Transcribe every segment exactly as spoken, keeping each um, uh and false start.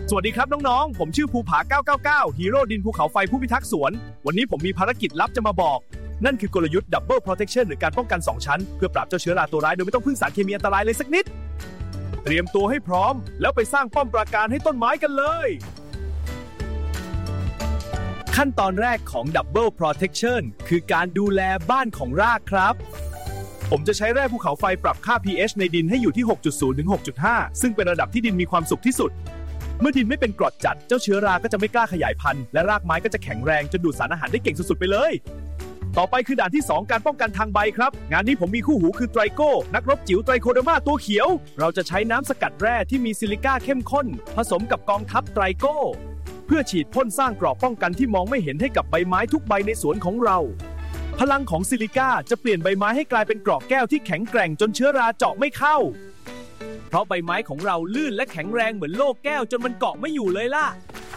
สวัสดีครับน้องๆผมชื่อภูผาเก้าเก้าเก้าฮีโร่ดินภูเขาไฟผู้พิทักษ์สวนวันนี้ผมมีภารกิจลับจะมาบอกนั่นคือกลยุทธ์ Double Protection หรือการป้องกันสองชั้นเพื่อปราบเจ้าเชื้อราตัวร้ายโดยไม่ต้องพึ่งสารเคมีอันตรายเลยสักนิดเตรียมตัวให้พร้อมแล้วไปสร้างป้อมปราการให้ต้นไม้กันเลยขั้นตอนแรกของ Double Protection คือการดูแลบ้านของรากครับผมจะใช้แร่ภูเขาไฟปรับค่า พี เอช ในดินให้อยู่ที่ หกจุดศูนย์ ถึง หกจุดห้า ซึ่งเป็นระดับที่ดินมีความสุขที่สุดเมื่อดินไม่เป็นกรดจัดเจ้าเชื้อราก็จะไม่กล้าขยายพันธุ์และรากไม้ก็จะแข็งแรงจนดูดสารอาหารได้เก่งสุดๆไปเลยต่อไปคือด่านที่สองการป้องกันทางใบครับงานนี้ผมมีคู่หูคือไตรโก้นักรบจิ๋วไตรโคเดอร์มาตัวเขียวเราจะใช้น้ำสกัดแร่ที่มีซิลิก้าเข้มข้นผสมกับกองทัพไตรโก้เพื่อฉีดพ่นสร้างเกราะป้องกันที่มองไม่เห็นให้กับใบไม้ทุกใบในสวนของเราพลังของซิลิก้าจะเปลี่ยนใบไม้ให้กลายเป็นเกราะแก้วที่แข็งแกร่งจนเชื้อราเจาะไม่เข้าเพราะใบไม้ของเราลื่นและแข็งแรงเหมือนโลกแก้วจนมันเกาะไม่อยู่เลยล่ะ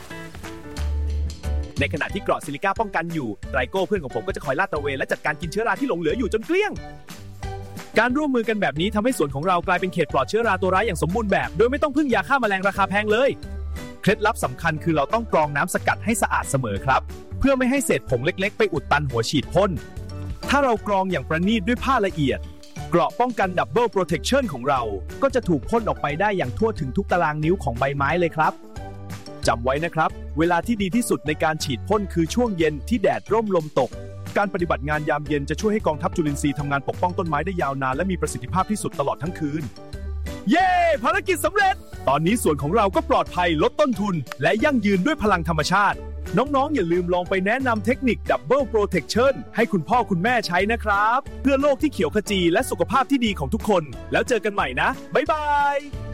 ในขณะที่เกราะซิลิก้าป้องกันอยู่ไตรโก้เพื่อนของผมก็จะคอยลาดตระเวนและจัดการกินเชื้อราที่หลงเหลืออยู่จนเกลี้ยงการร่วมมือกันแบบนี้ทำให้สวนของเรากลายเป็นเขตปลอดเชื้อราตัวร้ายอย่างสมบูรณ์แบบโดยไม่ต้องพึ่งยาฆ่าแมลงราคาแพงเลยเคล็ดลับสำคัญคือเราต้องกรองน้ำสกัดให้สะอาดเสมอครับเพื่อไม่ให้เศษผงเล็กๆไปอุดตันหัวฉีดพ่นถ้าเรากรองอย่างประณีตด้วยผ้าละเอียดเกราะป้องกัน Double Protection ของเราก็จะถูกพ่นออกไปได้อย่างทั่วถึงทุกตารางนิ้วของใบไม้เลยครับจำไว้นะครับเวลาที่ดีที่สุดในการฉีดพ่นคือช่วงเย็นที่แดดร่มลมตกการปฏิบัติงานยามเย็นจะช่วยให้กองทัพจุลินทรีย์ทำงานปกป้องต้นไม้ได้ยาวนานและมีประสิทธิภาพที่สุดตลอดทั้งคืนเย้ภารกิจสำเร็จตอนนี้สวนของเราก็ปลอดภัยลดต้นทุนและยั่งยืนด้วยพลังธรรมชาติน้องๆอย่าลืมลองไปแนะนำเทคนิค Double Protection ให้คุณพ่อคุณแม่ใช้นะครับเพื่อโลกที่เขียวขจีและสุขภาพที่ดีของทุกคนแล้วเจอกันใหม่นะบ๊ายบาย